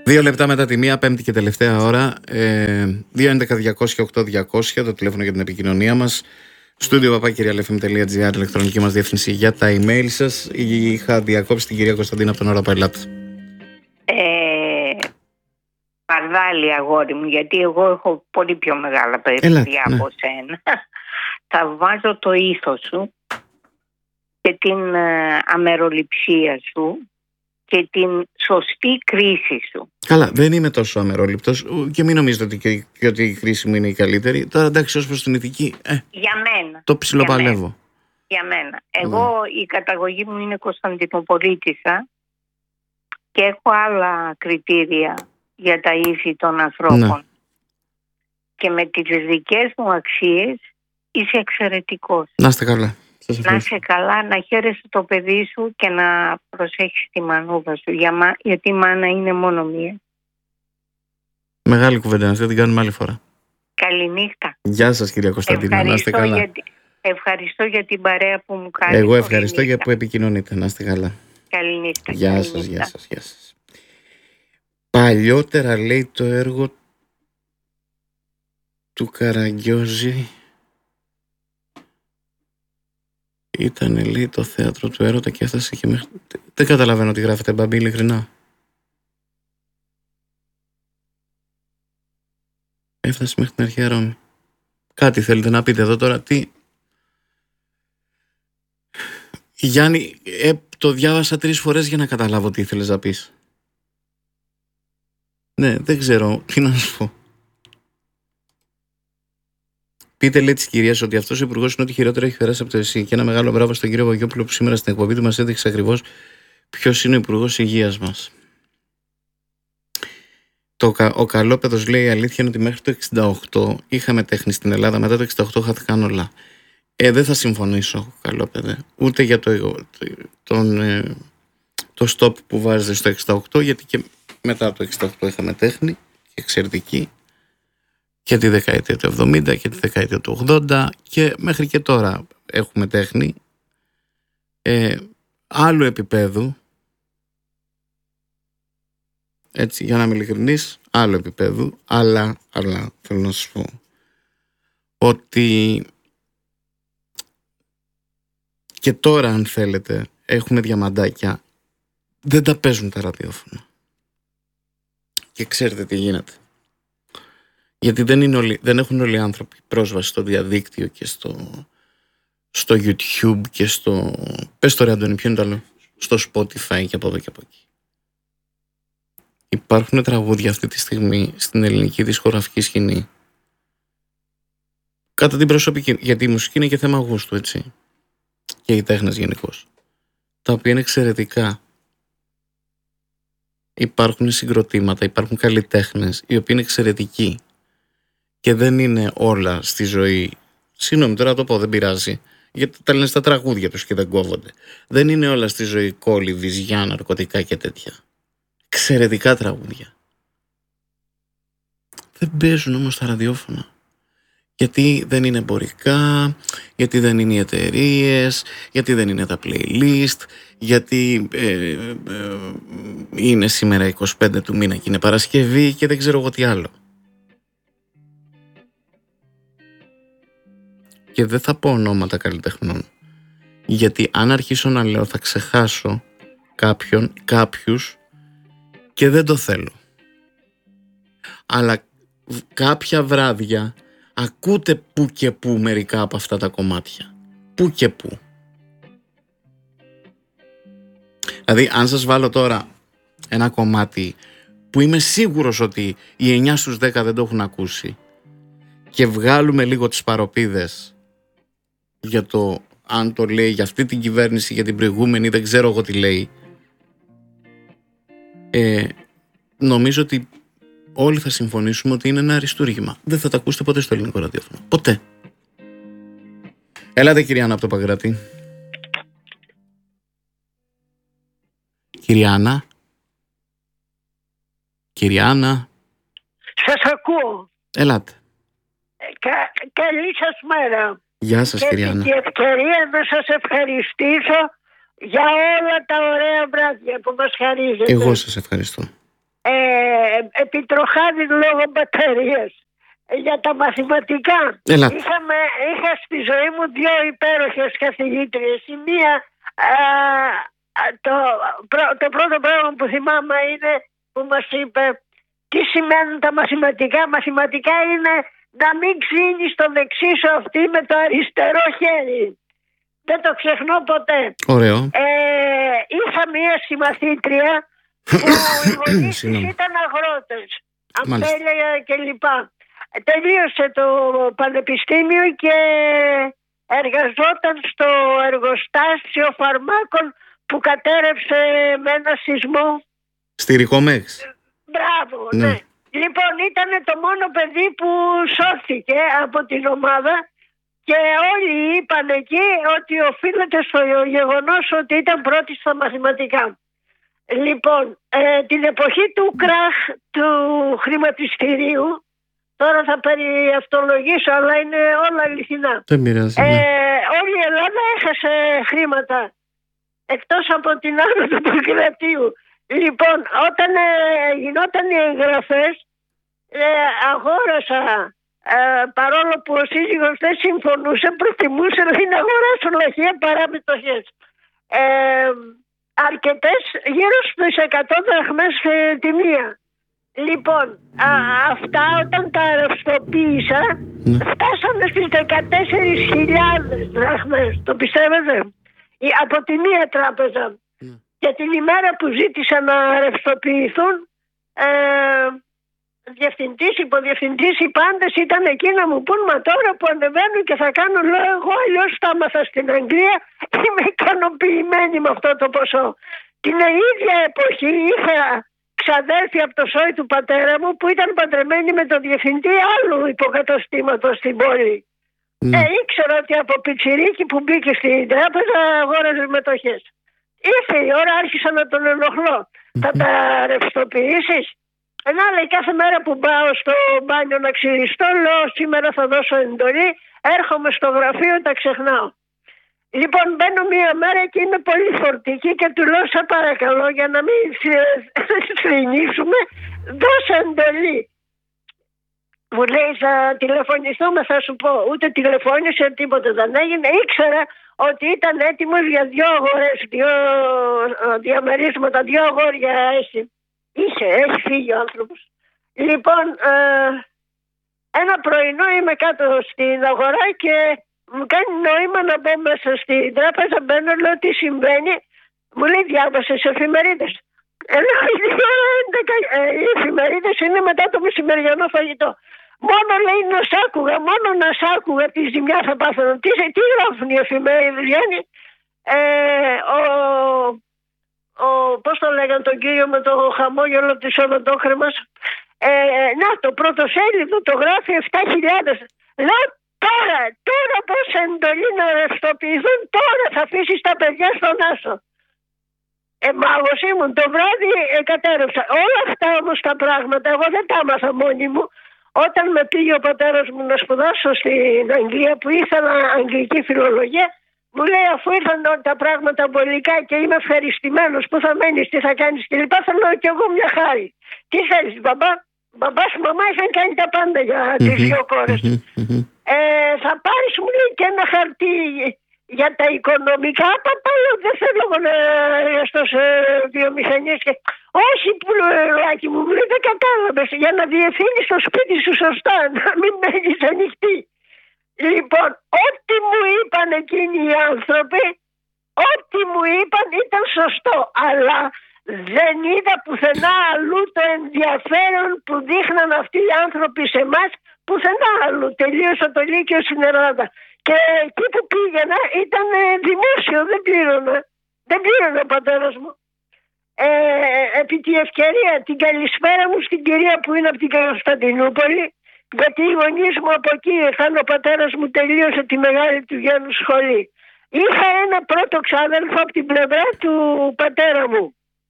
2 λεπτά μετά τη 1, πέμπτη και τελευταία ώρα. 2.11.200.8.200 το τηλέφωνο για την επικοινωνία μας. Στούντιο papakirialfm.gr, ηλεκτρονική μας διεύθυνση για τα email σας. Είχα διακόψει την κυρία Κωνσταντίνα από τον Ωρα Πελάτη. Παρδάλι, αγόρι μου, γιατί εγώ έχω πολύ πιο μεγάλα παιδιά από σένα. Θα βάζω το ήθος σου και την αμεροληψία σου και την σωστή κρίση σου. Καλά, δεν είμαι τόσο αμερόληπτος και μην νομίζετε ότι η κρίση μου είναι η καλύτερη. Τώρα εντάξει, ως προς την ηθική, για μένα. Το ψιλοπαλεύω. Για μένα. Εγώ η καταγωγή μου είναι Κωνσταντινοπολίτισσα και έχω άλλα κριτήρια για τα ήθη των ανθρώπων. Ναι. Και με τις δικές μου αξίες είσαι εξαιρετικός. Να είστε καλά. Να είσαι καλά, να χαίρεσαι το παιδί σου και να προσέχεις τη μανούβα σου. Γιατί η μάνα είναι μόνο μία. Μεγάλη κουβέντα, αυτή την κάνουμε άλλη φορά. Καληνύχτα. Γεια σας κυρία Κωνσταντίνα, να είστε καλά. Ευχαριστώ για την παρέα που μου κάνετε. Εγώ ευχαριστώ για που επικοινωνείτε, να είστε καλά. Καληνύχτα. Γεια σας, γεια σας, γεια σας. Παλιότερα λέει το έργο του Καραγκιόζη ήταν, λέει, το θέατρο του έρωτα και έφτασε και μέχρι... Δεν καταλαβαίνω τι γράφετε, Μπαμπή, ειλικρινά. Έφτασε μέχρι την αρχαία Ρώμη. Κάτι θέλετε να πείτε εδώ τώρα, τι... Γιάννη, το διάβασα 3 φορές για να καταλάβω τι ήθελες να πεις. Ναι, δεν ξέρω τι να σου πω. Πείτε, λέει, τη κυρία ότι αυτό ο υπουργός είναι ό,τι χειρότερο έχει περάσει από το ΕΣΥ. Και ένα μεγάλο μπράβο στον κύριο Βαγιόπουλο που σήμερα στην εκπομπή του μας έδειξε ακριβώς ποιος είναι ο υπουργός υγείας μας. Ο Καλόπεδος λέει: η αλήθεια είναι ότι μέχρι το 68 είχαμε τέχνη στην Ελλάδα. Μετά το 68 χάθηκαν όλα. Δεν θα συμφωνήσω, Καλόπεδε, ούτε για το stop που βάζετε στο 68, γιατί και μετά το 68 είχαμε τέχνη και εξαιρετική. Και τη δεκαετία του 70 και τη δεκαετία του 80 και μέχρι και τώρα έχουμε τέχνη άλλου επίπεδου, έτσι, για να είμαι ειλικρινής, άλλου επίπεδου, αλλά θέλω να σας πω ότι και τώρα, αν θέλετε, έχουμε διαμαντάκια, δεν τα παίζουν τα ραδιόφωνα και ξέρετε τι γίνεται. Γιατί δεν έχουν όλοι οι άνθρωποι πρόσβαση στο διαδίκτυο και στο YouTube και στο... Πες το ρε Αντώνη, ποιο είναι το άλλο? Στο Spotify και από εδώ και από εκεί. Υπάρχουν τραγούδια αυτή τη στιγμή στην ελληνική δισκογραφική σκηνή. Κατά την προσωπική, γιατί η μουσική είναι και θέμα γούστου, έτσι. Και οι τέχνες γενικώς. Τα οποία είναι εξαιρετικά. Υπάρχουν συγκροτήματα, υπάρχουν καλλιτέχνες, οι οποίοι είναι εξαιρετικοί. Και δεν είναι όλα στη ζωή. Συγγνώμη, τώρα το πω, δεν πειράζει. Γιατί τα λένε στα τραγούδια τους και δεν κόβονται. Δεν είναι όλα στη ζωή κόλλη, βυζιά, ναρκωτικά και τέτοια. Εξαιρετικά τραγούδια. Δεν παίζουν όμως τα ραδιόφωνα. Γιατί δεν είναι εμπορικά, γιατί δεν είναι οι εταιρείες, γιατί δεν είναι τα playlist, γιατί είναι σήμερα 25 του μήνα και είναι Παρασκευή και δεν ξέρω εγώ τι άλλο. Και δεν θα πω ονόματα καλλιτεχνών, γιατί αν αρχίσω να λέω θα ξεχάσω κάποιους και δεν το θέλω. Αλλά κάποια βράδια ακούτε που και που μερικά από αυτά τα κομμάτια. Που και που. Δηλαδή αν σας βάλω τώρα ένα κομμάτι που είμαι σίγουρος ότι οι 9 στους 10 δεν το έχουν ακούσει και βγάλουμε λίγο τις παροπίδες για το αν το λέει για αυτή την κυβέρνηση, για την προηγούμενη, δεν ξέρω εγώ τι λέει, νομίζω ότι όλοι θα συμφωνήσουμε ότι είναι ένα αριστούργημα. Δεν θα τα ακούσετε ποτέ στο ελληνικό ραδιόφωνο. Ποτέ. Ελάτε κυρία Άννα από το Παγκράτη. Κυρία Άννα. Κυρία Άννα. Σας ακούω. Ελάτε. Καλή σας μέρα. Γεια σας κυρία Άννα. Και την ευκαιρία να σας ευχαριστήσω για όλα τα ωραία βράδια που μας χαρίζετε. Εγώ σας ευχαριστώ. επιτροχάδι λόγω μπαταρίας. Για τα μαθηματικά είχα στη ζωή μου 2 υπέροχες καθηγήτριες. Η μία, το πρώτο πράγμα που θυμάμαι είναι που μας είπε τι σημαίνουν τα μαθηματικά. Μαθηματικά είναι να μην ξύνεις το δεξί σου αυτή με το αριστερό χέρι. Δεν το ξεχνώ ποτέ. Ωραίο. Είχα μία συμμαθήτρια που οι γονείς ήταν αγρότες, αμπέλια κλπ. Τελείωσε το πανεπιστήμιο και εργαζόταν στο εργοστάσιο φαρμάκων που κατέρευσε με ένα σεισμό. Στη Ρικομέξ. Μπράβο, ναι. Λοιπόν, ήταν το μόνο παιδί που σώθηκε από την ομάδα και όλοι είπαν εκεί ότι οφείλεται στο γεγονός ότι ήταν πρώτη στα μαθηματικά. Λοιπόν, την εποχή του κράχ του χρηματιστηρίου, τώρα θα περιαυτολογήσω, αλλά είναι όλα αληθινά. Δεν πειράζει. Όλη η Ελλάδα έχασε χρήματα, εκτός από την άνω του Παγκρατίου. Λοιπόν, όταν γινόταν οι εγγραφές, αγόρασα, παρόλο που ο σύζυγος δεν συμφωνούσε, προτιμούσε να αγοράσω λαχεία παρά μετοχές. Αρκετές, γύρω στις 100 δραχμές τη μία. Λοιπόν, αυτά όταν τα ρευστοποίησα, φτάσαμε στις 14.000 δραχμές. Το πιστεύετε? Από τη μία τράπεζα. Και την ημέρα που ζήτησα να ρευστοποιηθούν, διευθυντής, υποδιευθυντής, οι πάντες ήταν εκεί να μου πούν, μα τώρα που ανεβαίνουν και θα κάνω, λέω, εγώ αλλιώς τα έμαθα στην Αγγλία, είμαι ικανοποιημένη με αυτό το ποσό. Την ίδια εποχή είχα ξαδέρφη από το σόι του πατέρα μου που ήταν παντρεμένη με τον διευθυντή άλλου υποκαταστήματος στην πόλη. Ήξερα ότι από πιτσιρίκι που μπήκε στην τράπεζα αγόραζε μετοχές. Ήρθε η ώρα, άρχισα να τον ενοχλώ. Θα τα ρευστοποιήσεις? Λέει, κάθε μέρα που πάω στο μπάνιο να ξυριστώ, λέω σήμερα θα δώσω εντολή, έρχομαι στο γραφείο, τα ξεχνάω. Λοιπόν, μπαίνω μία μέρα και είμαι πολύ φορτική και του λέω, σε παρακαλώ, για να μην θρηνήσουμε, δώσε εντολή. Μου λέει, θα τηλεφωνηθούμε, θα σου πω. Ούτε τηλεφώνησε, τίποτα δεν έγινε. Ήξερα ότι ήταν έτοιμος για 2 αγορές, 2 διαμερίσματα, 2 αγόρια έχει. Έχει φύγει ο άνθρωπος. Λοιπόν, ένα πρωινό είμαι κάτω στην αγορά και μου κάνει νόημα να μπω μέσα στην τράπεζα. Μπαίνω, λέω τι συμβαίνει. Μου λέει, διάβασες εφημερίδες? Λέω, οι εφημερίδες είναι μετά το μεσημεριανό φαγητό. Μόνο λέει να σ' άκουγα, μόνο να σ' άκουγα τη ζημιά θα πάθαινε. Τι γράφουν οι εφημερίδες, Γιάννη? Πώς το λέγανε τον κύριο με το χαμόγελο της οδοντόκρεμας? Να, το πρωτοσέλιδο το γράφει 7.000. Λέω, τώρα πώς εντολή να ρευστοποιηθούν, τώρα θα αφήσεις τα παιδιά στον άσο. Μάγος ήμουν, το βράδυ κατέρευσα. Όλα αυτά όμως τα πράγματα εγώ δεν τα έμαθα μόνη μου. Όταν με πήγε ο πατέρας μου να σπουδάσω στην Αγγλία, που ήθελα αγγλική φιλολογία, μου λέει, αφού ήρθαν όλα τα πράγματα πολικά και είμαι ευχαριστημένος, πού θα μένεις, τι θα κάνεις κλπ. Θέλω κι εγώ μια χάρη. Τι θέλεις, μπαμπάς, μαμά είχαν κάνει τα πάντα για τις 2 κόρες. Θα πάρεις, μου λέει, και ένα χαρτί για τα οικονομικά. Παπά, δεν θέλω να εργαστώ σε βιομηχανίες. Όχι, πουλάκι μου, λέει, δεν κατάλαβες. Για να διευθύνεις το σπίτι σου σωστά, να μην μένεις ανοιχτή. Λοιπόν, ό,τι μου είπαν εκείνοι οι άνθρωποι, ό,τι μου είπαν ήταν σωστό. Αλλά δεν είδα πουθενά αλλού το ενδιαφέρον που δείχναν αυτοί οι άνθρωποι σε εμάς, πουθενά αλλού. Τελείωσα το Λύκειο στην Ελλάδα. Και εκεί που πήγαινα ήταν δημόσιο, δεν πλήρωνα. Δεν πλήρωνε ο πατέρας μου. Επί τη ευκαιρία την καλησπέρα μου στην κυρία που είναι από την Κωνσταντινούπολη, γιατί οι γονείς μου από εκεί ήρθαν, ο πατέρας μου τελείωσε τη μεγάλη του γένου σχολή. Είχα ένα πρώτο ξάδελφο από την πλευρά του πατέρα μου,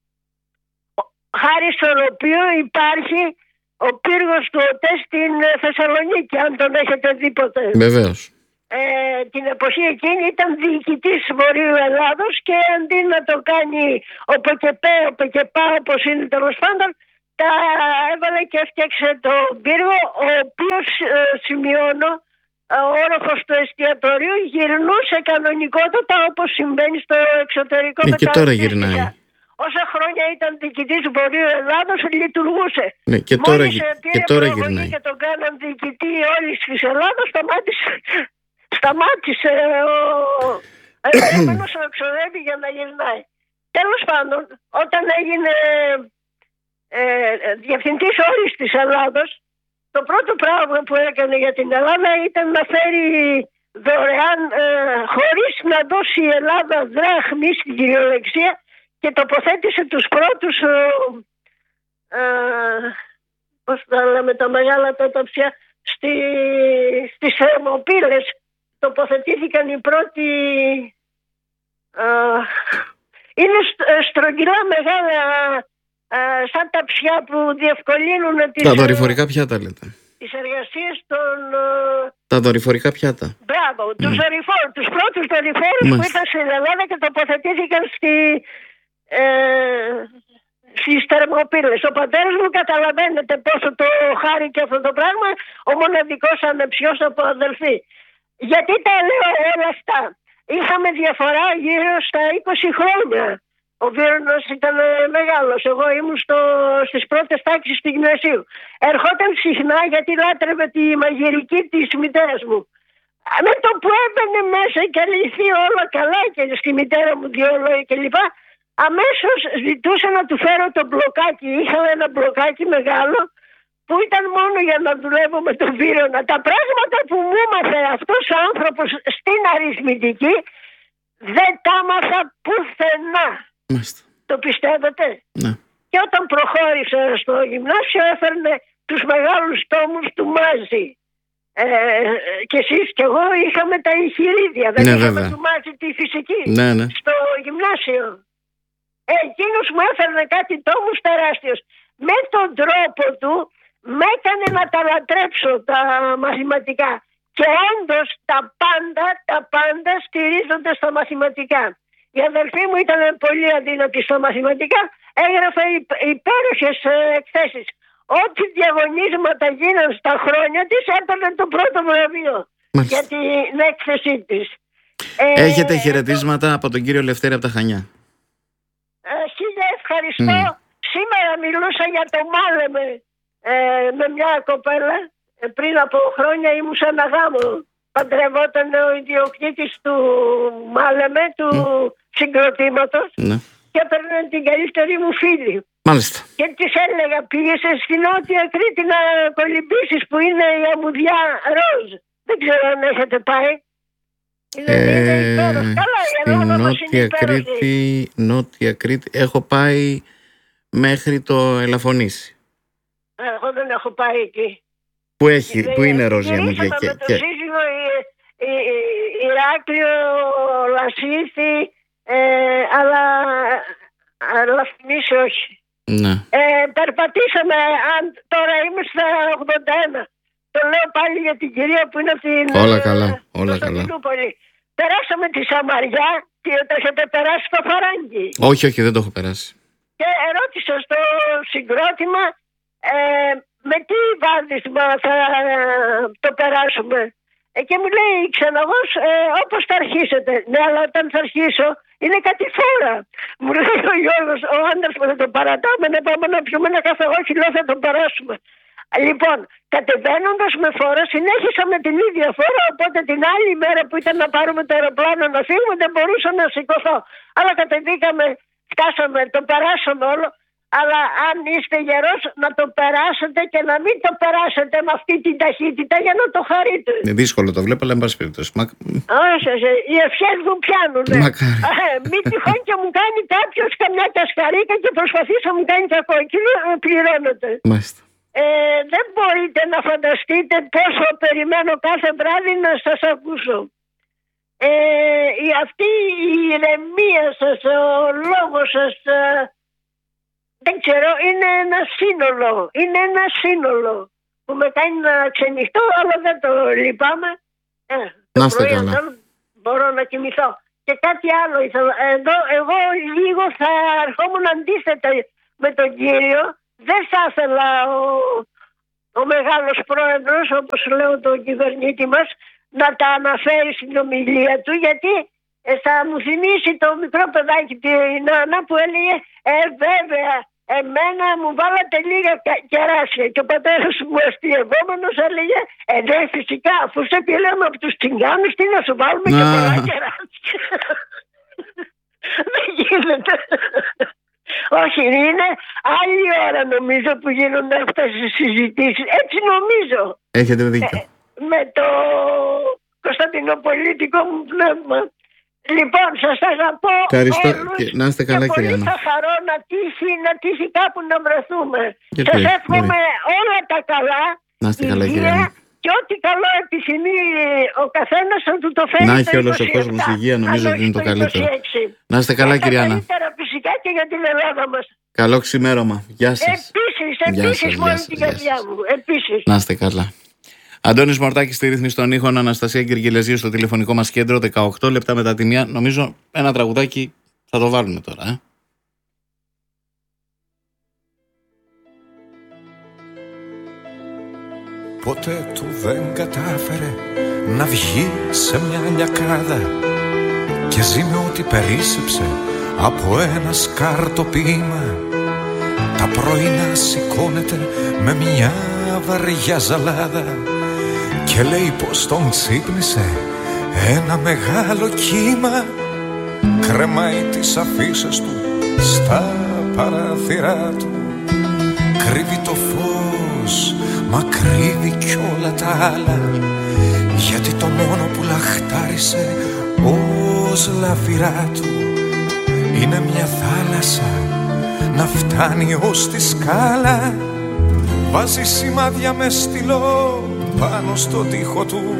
χάρη στον οποίο υπάρχει ο πύργος του ΟΤΕ στην Θεσσαλονίκη, αν τον έχετε δει ποτέ. Βεβαίως. Την εποχή εκείνη ήταν διοικητής Βορείου Ελλάδος και αντί να το κάνει ο ΠΚΠ, όπως είναι τέλος πάντων, τα έβαλε και έφτιαξε τον πύργο, ο οποίος, σημειώνω, ο όροφος του εστιατορίου γυρνούσε κανονικότατα όπως συμβαίνει στο εξωτερικό. Και τώρα γυρνάει. Όσα χρόνια ήταν διοικητής Βορείου Ελλάδος λειτουργούσε. Ναι, και τώρα γυρνάει. Και τον κάναν διοικητή όλης της Ελλάδος, σταμάτησε ο επόμενος να ξοδεύει για να γυρνάει. Τέλος πάντων, όταν έγινε διευθυντής όλης της Ελλάδος, το πρώτο πράγμα που έκανε για την Ελλάδα ήταν να φέρει δωρεάν, χωρίς να δώσει η Ελλάδα δράχμη στην κυριολεξία, και τοποθέτησε τους πρώτους, πώς τα λέμε, τα μεγάλα τόταψια στις θερμοπύλες. Τοποθετήθηκαν οι πρώτοι, είναι στρογγυλά μεγάλα, σαν ταψιά που διευκολύνουν τα δορυφορικά πιάτα, λέτε. Τις εργασίες των... Τα δορυφορικά πιάτα. Μπράβο, τους πρώτους δορυφόρους που ήρθαν στην Ελλάδα και τοποθετήθηκαν στις θερμοπύλες. Ο πατέρας μου, καταλαβαίνετε πόσο το χάρηκε αυτό το πράγμα, ο μοναδικός ανεψιός από αδελφή. Γιατί τα λέω όλα αυτά? Είχαμε διαφορά γύρω στα 20 χρόνια. Ο Βίρονος ήταν μεγάλος. Εγώ ήμουν στις πρώτες τάξεις του γυμνασίου. Ερχόταν συχνά γιατί λάτρευε τη μαγειρική της μητέρας μου. Με το που έμπαινε μέσα και αληθεί όλα καλά και στη μητέρα μου 2 λόγια κλπ, αμέσως ζητούσα να του φέρω το μπλοκάκι. Είχα ένα μπλοκάκι μεγάλο που ήταν μόνο για να δουλεύω με τον Βίρονα. Τα πράγματα που μου έμαθε αυτός ο άνθρωπος στην αριθμητική δεν τα έμαθα πουθενά. Το πιστεύετε? Ναι. Και όταν προχώρησα στο γυμνάσιο έφερνε τους μεγάλους τόμους του Μάζη. Και εσείς και εγώ είχαμε τα εγχειρίδια. Δεν είχαμε του Μάζη τη φυσική στο γυμνάσιο. Εκείνος μου έφερνε κάτι τόμους τεράστιος. Με τον τρόπο του με έκανε να τα λατρέψω τα μαθηματικά. Και όντως τα πάντα στηρίζονται στα μαθηματικά. Η αδελφή μου ήταν πολύ αδύνατη στα μαθηματικά, έγραφε υπέροχες εκθέσεις. Ό,τι διαγωνίσματα γίναν στα χρόνια της έπαιρνε το πρώτο βραβείο για την έκθεσή της. Έχετε χαιρετίσματα από τον κύριο Λευτέρη από τα Χανιά? Χίλια ευχαριστώ. Σήμερα μιλούσα για το Μάλεμε με μια κοπέλα. Πριν από χρόνια ήμουν σε ένα γάμο. Παντρευόταν ο ιδιοκτήτης του Μάλεμε, του συγκροτήματος, και έπαιρνε την καλύτερη μου φίλη. Μάλιστα. Και της έλεγα, πήγες στη Νότια Κρήτη να κολυμπήσεις που είναι η αμμουδιά ροζ. Δεν ξέρω αν έχετε πάει. Νότια Κρήτη έχω πάει μέχρι το Ελαφωνήσι. Εγώ δεν έχω πάει εκεί. Που είναι ροζ η αμμουδιά. Με το σύζυγο Ηράκλειο, Λασίθι, αλλά Λαφωνήσι όχι. Ναι. Περπατήσαμε, τώρα είμαι στα 81. Το λέω πάλι για την κυρία που είναι από την... Όλα καλά, όλα καλά. Περάσαμε τη Σαμαριά και το έχετε περάσει στο Φαράγγι? Όχι, δεν το έχω περάσει. Και ρώτησα στο συγκρότημα με τι βάδισμα θα το περάσουμε. Και μου λέει η ξεναγός, όπως θα αρχίσετε. Ναι, αλλά όταν θα αρχίσω είναι κατηφόρα. Μου λέει ο Γιώργος, ο άντρας μου, δεν το παρατάμε, να πάμε να πιούμε ένα καφέ? Όχι, λέω, θα τον περάσουμε. Λοιπόν, κατεβαίνοντας με φόρα, συνέχισα με την ίδια φόρα, οπότε την άλλη μέρα που ήταν να πάρουμε το αεροπλάνο να φύγουμε δεν μπορούσα να σηκωθώ. Αλλά κατεβήκαμε, φτάσαμε, το περάσαμε όλο. Αλλά αν είστε γερός να το περάσετε και να μην το περάσετε με αυτή την ταχύτητα για να το χαρείτε. Είναι δύσκολο το βλέπω, αλλά εν πάση περιπτώσει. Όχι, οι ευχές μου πιάνουνε. Μην τυχόν και μου κάνει κάποιος καμιά κασκαρίκα και προσπαθήσει να μου κάνει κακό. Εκείνο πληρώνεται. Μάλιστα. Δεν μπορείτε να φανταστείτε πόσο περιμένω κάθε βράδυ να σας ακούσω. Αυτή η ηρεμία σας, ο λόγος σας, δεν ξέρω, είναι ένα σύνολο. Είναι ένα σύνολο που με κάνει να ξενυχτώ, αλλά δεν το λυπάμαι. Να είστε καλά. Μπορώ να κοιμηθώ. Και κάτι άλλο. Εγώ λίγο θα ερχόμουν αντίθετα με τον κύριο, δεν θα ήθελα ο μεγάλος πρόεδρος, όπως λέω τον κυβερνήτη μας, να τα αναφέρει στην ομιλία του, γιατί θα μου θυμίσει το μικρό παιδάκι την Άννα που έλεγε βέβαια, εμένα μου βάλατε λίγα κεράσια, και ο πατέρας μου αστειευόμενος έλεγε ναι, φυσικά, αφού σε πήραμε από τους τσιγκάνους, τι να σου βάλουμε και πολλά κεράσια. Δεν γίνεται. Όχι, είναι άλλη ώρα νομίζω που γίνονται αυτές οι συζητήσεις. Έτσι νομίζω. Έχετε δίκιο. Με το κωνσταντινοπολίτικο μου πνεύμα. Λοιπόν, σας αγαπώ. Ευχαριστώ. Όλους, να είστε καλά, κυρία Άννα. Και πολύ θα χαρώ να τύχει κάπου να βρεθούμε. Σας εύχομαι όλα τα καλά. Να είστε καλά, κυρία Άννα. Και ό,τι καλό επιθυμεί ο καθένας θα του το φέρει. Να έχει όλος ο κόσμος υγεία, νομίζω ότι είναι το καλύτερο. Να είστε καλά, κυρία Άννα. Καλύτερα φυσικά και για την Ελλάδα μας. Καλό ξημέρωμα. Γεια σας. Επίσης, μόλι την καρδιά μου. Επίσης. Να είστε καλά. Αντώνης Μορτάκης στη ρύθμιση των ήχων, Αναστασία Γεργιλεζίου στο τηλεφωνικό μας κέντρο, 18 λεπτά μετά τη μία. Νομίζω ένα τραγουδάκι θα το βάλουμε τώρα. Ποτέ του δεν κατάφερε να βγει σε μια λιακάδα και ζει με ό,τι περίσσεψε από ένα σκαρτοπίμα. Τα πρωινά σηκώνεται με μια βαριά ζαλάδα και λέει πως τον ξύπνησε ένα μεγάλο κύμα. Κρεμάει τις αφίσες του στα παράθυρά του, κρύβει το φως, μα κρύβει κι όλα τα άλλα, γιατί το μόνο που λαχτάρισε ως λαβυρά του είναι μια θάλασσα να φτάνει ως τη σκάλα. Βάζει σημάδια με στυλό πάνω στο τοίχο του